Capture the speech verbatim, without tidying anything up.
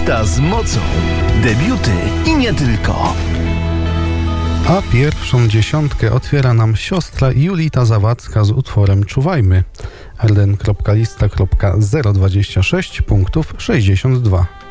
Lista z mocą. Debiuty i nie tylko. A pierwszą dziesiątkę otwiera nam siostra Julita Zawadzka z utworem Czuwajmy. r d n kropka lista kropka zero dwadzieścia sześć punktów sześćdziesiąt dwa.